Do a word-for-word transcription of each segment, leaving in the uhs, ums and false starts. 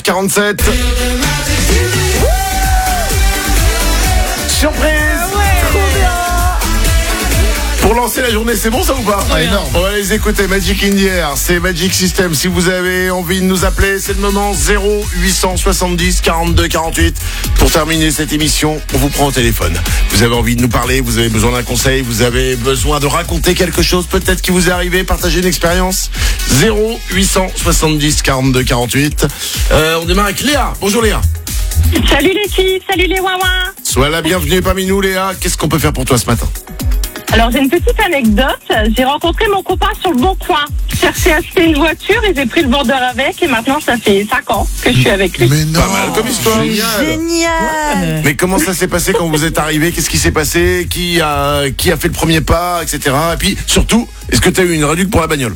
quarante-sept. Surprise. Pour lancer la journée, c'est bon ça ou pas? Ah, énorme. On va les écouter. Magic in the Air, c'est Magic System. Si vous avez envie de nous appeler, c'est le moment. Zéro huit cent soixante-dix quarante-deux quarante-huit. Pour terminer cette émission, on vous prend au téléphone. Vous avez envie de nous parler, vous avez besoin d'un conseil, vous avez besoin de raconter quelque chose peut-être qui vous est arrivé, partager une expérience. Zéro huit cent soixante-dix quarante-deux quarante-huit. Euh, on démarre avec Léa. Bonjour Léa. Salut les filles, salut les ouin-ouin. Sois la bienvenue parmi nous Léa. Qu'est-ce qu'on peut faire pour toi ce matin? Alors j'ai une petite anecdote, j'ai rencontré mon copain sur le bon coin. Je cherchais à acheter une voiture et j'ai pris le vendeur avec et maintenant ça fait cinq ans que je suis avec lui. Mais non. Pas mal comme histoire. Génial. Mais comment ça s'est passé quand vous êtes arrivé? Qu'est-ce qui s'est passé? Qui a, qui a fait le premier pas, et cetera. Et puis, surtout, est-ce que tu as eu une réduction pour la bagnole?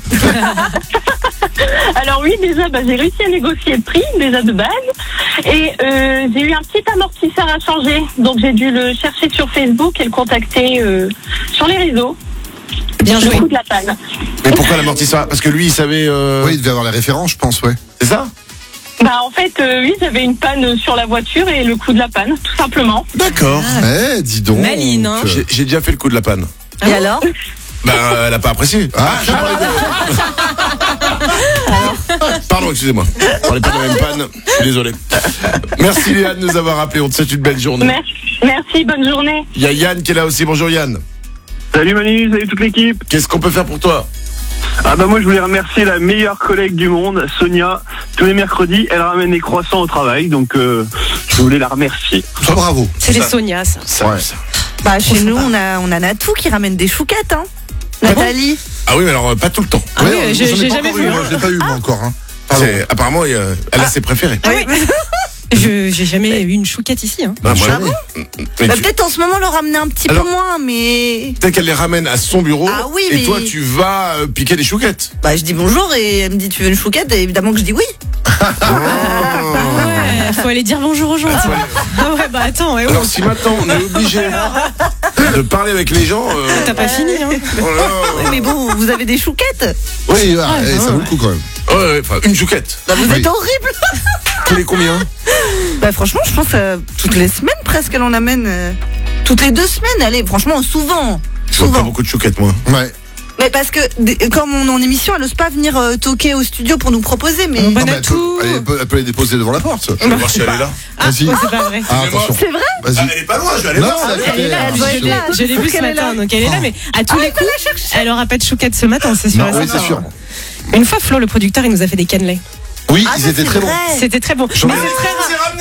Alors oui, déjà bah, j'ai réussi à négocier le prix, déjà de base. Et euh, j'ai eu un petit amortisseur à changer. Donc j'ai dû le chercher sur Facebook et le contacter euh, sur les réseaux. Bien joué. Le coup de la panne. Mais pourquoi l'amortisseur? Parce que lui, il savait... Euh... Oui, il devait avoir les références, je pense, ouais. C'est ça? Bah en fait, euh, oui, j'avais une panne sur la voiture et le coup de la panne, tout simplement. D'accord. Eh, dis donc. Maline, hein. J'ai, j'ai déjà fait le coup de la panne. Et alors? Bah, elle a pas apprécié. Ah, je parlais de- Pardon, excusez-moi. On n'est pas dans la même panne. Je suis désolé. Merci Léa de nous avoir appelé. On te souhaite une belle journée. Merci, merci, bonne journée. Il y a Yann qui est là aussi. Bonjour Yann. Salut Manu, salut toute l'équipe. Qu'est-ce qu'on peut faire pour toi? Ah bah moi je voulais remercier la meilleure collègue du monde, Sonia. Tous les mercredis, elle ramène des croissants au travail, donc euh, je voulais la remercier. Ah, bravo. C'est les Ça. Sonia, ça. Ça, Ouais. ça. Bah, chez nous, on a, on a Natou qui ramène des chouquettes, hein. Nathalie. Ah oui, mais alors, euh, pas tout le temps. Ah oui, Ouais, j'ai- j'en ai j'ai pas jamais encore vu, eu, hein. moi, je l'ai pas eu, moi, encore. Hein. Pardon. C'est, apparemment, euh, elle a ses préférés. Ah oui. Je j'ai jamais eu une chouquette ici. Hein. Bah, moi, Ah bon mais Bah, tu- peut-être en ce moment, le ramener un petit Alors- peu moins, mais. peut-être qu'elle les ramène à son bureau. Ah oui, et mais- toi, tu vas euh, piquer des chouquettes. Bah, je dis bonjour et elle me dit tu veux une chouquette et évidemment que je dis oui. Ah ouais, faut aller dire bonjour aux gens. Ah, ça. ouais. Ah ouais, bah attends, ouais, Alors, si maintenant on est obligé de parler avec les gens. Euh... t'as pas fini, hein. oh là là. Ouais, mais bon, vous avez des chouquettes. Oui, ah, Ah, eh, non, ça vaut ouais. le coup quand même. Ouais, ouais, enfin, une chouquette. Bah, vous Oui. êtes horrible. Tous les combien? Bah, franchement, je pense euh, toutes les semaines presque, elle en amène. euh, toutes les deux semaines, allez, franchement, souvent. Je vois pas Souvent. beaucoup de chouquettes, moi. Ouais. Mais parce que, des- comme on est en émission, elle n'ose pas venir euh, toquer au studio pour nous proposer, mais. Bon, Ah, bah, elle, Natou. peut, elle peut- elle peut les déposer devant la porte. Je vais voir si elle est là. Ah, Vas-y. ouais, c'est pas vrai. Ah, attention. C'est vrai? Ah, Vas-y. elle est pas loin, je vais aller Non, voir. elle Elle est là, Elle doit être je l'ai- là, je l'ai c'est vue sûr ce qu'elle est matin, là. donc elle est là, mais à tous les coups, elle aura pas de chouquette ce matin, c'est sûr. Non, et oui, certain. c'est sûr. Une fois, Flo, le producteur, il nous a fait des cannelés. Oui, Ah, ils ça, étaient c'est très bons. vrai. C'était très bon. J'en ai Mais c'est très rare. c'est ramené.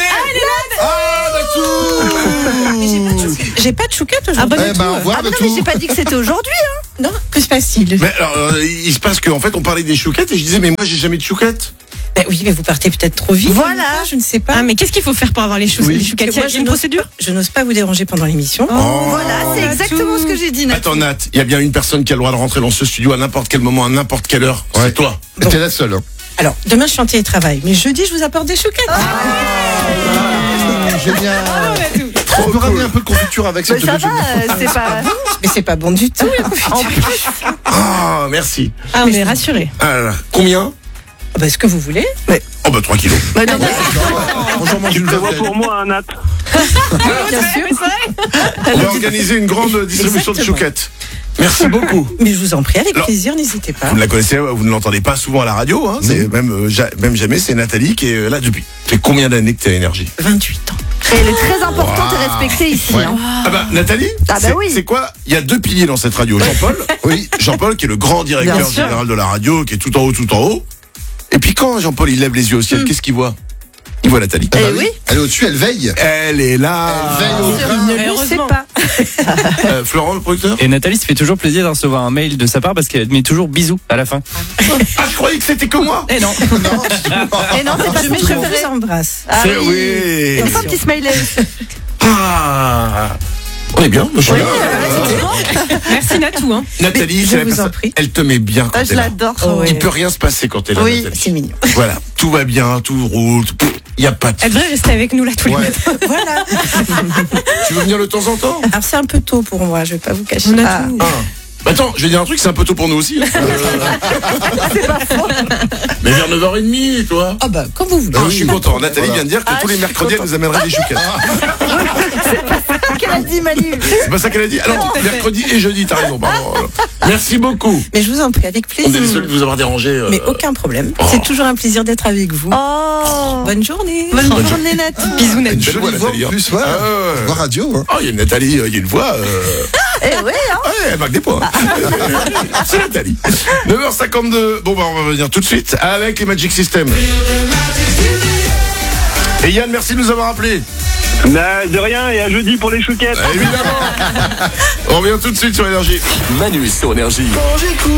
Ah, Natou. J'ai pas de chouquette Eh aujourd'hui. ben, au revoir, Ah, non, Natou. mais j'ai pas dit que c'était aujourd'hui, hein. Non, que se passe-t-il? Mais alors, euh, il se passe qu'en fait, on parlait des chouquettes et je disais, mais moi, j'ai jamais de chouquettes. Ben oui, mais vous partez peut-être trop vite. Voilà. Je ne sais pas. Ah, mais qu'est-ce qu'il faut faire pour avoir les, chou- Oui. les chouquettes? Il y a une n'ose procédure? pas- Je n'ose pas vous déranger pendant l'émission. Oh. Voilà, c'est Natou. exactement ce que j'ai dit, Natou. Attends, Nat, il y a bien une personne qui a le droit de rentrer dans ce studio à n'importe quel moment, à n'importe quelle heure. Ouais. C'est toi. Et t'es la seule. Hein. Alors, demain, je suis en télétravail. Mais jeudi, je vous apporte des chouquettes. Ah, génial. On peut ramener un peu de confiture avec Mais cette ça va, euh, c'est pas. Mais c'est pas bon du tout, la confiture. En plus. Ah, merci. Ah, on est rassurés. Ah là là. Combien? Ah bah, ce que vous voulez. Oh, bah, trois kilos. Bah, non, mais- Bonjour, mange Tu une le vois tartine. pour moi, hein, Nat. Bien sûr. On va organiser une grande distribution de Exactement. chouquettes. Merci beaucoup. Mais je vous en prie, avec Alors, plaisir, n'hésitez pas. Vous ne la connaissez, vous ne l'entendez pas souvent à la radio, hein. C'est même, euh, ja- même jamais, c'est Nathalie qui est euh, là depuis. Ça fait combien d'années que tu as énergie? vingt-huit ans. Et elle est très importante et respectée ici, Ouais. hein. Ah bah, Nathalie, Ah bah c'est, oui. c'est quoi? Il y a deux piliers dans cette radio. Jean-Paul, Oui. Jean-Paul qui est le grand directeur Bien sûr. général de la radio, qui est tout en haut, tout en haut. Et puis quand Jean-Paul il lève les yeux au ciel, qu'est-ce qu'il voit? Il voit Nathalie. Ah bah Eh oui. Elle est au-dessus, elle veille. Elle est là. Elle veille au grain. Ne le sais Heureusement. pas. Euh, Florent, le producteur? Et Nathalie se fait toujours plaisir de recevoir un mail de sa part parce qu'elle met toujours bisous à la fin. Ah, je croyais que c'était que moi. Eh non. Et non, c'est pas Je son mets, je préféré. vous embrasse. Ah C'est- oui. oui. Et enfin, un petit smiley. Ah. On est bien, monsieur. Merci Natou. Hein. Nathalie, Je c'est la vous en personne- prie. elle te met bien quand Ah, t'es je là. l'adore. Oh, Il ouais. peut rien se passer quand t'es là, Oui, Nathalie. C'est mignon. Voilà, tout va bien, tout roule, il y a pas de... Elle devrait rester avec nous là tous les Ouais. matins. Voilà. Tu veux venir de temps en temps? Alors, c'est un peu tôt pour moi, je vais pas vous cacher. On a Ah. tout. Ah. Bah attends, je vais dire un truc, c'est un peu tôt pour nous aussi. Euh, Mais vers neuf heures trente, toi. Ah bah, comme vous voulez. Ah, je suis content. Nathalie Voilà. vient de dire que Ah, tous je les suis mercredis, elle content. nous amènerait des chouquettes. Qu'elle a dit, Manu. C'est pas ça qu'elle a dit. Alors, mercredi et jeudi, t'as raison, pardon. Merci beaucoup. Mais je vous en prie, avec On est plaisir. désolé de vous avoir dérangé. euh, Mais aucun problème. Oh. C'est toujours un plaisir d'être avec vous. Oh. Bonne journée. Bonne journée, Nat. Bisous, Une Nat. belle jolie voix, voix en Nathalie, hein. plus, ouais. Ah, ouais. Voix radio, hein. Oh, il y a une Nathalie, euh, il y a une voix. Euh... Eh ouais, hein. Ouais, elle marque des points. C'est Nathalie. neuf heures cinquante-deux. Bon, bah, on va venir tout de suite avec les Magic System. Et Yann, merci de nous avoir appelés. Bah, de rien, et à jeudi pour les chouquettes. Évidemment. On revient tout de suite sur Énergie. Manu sur Énergie.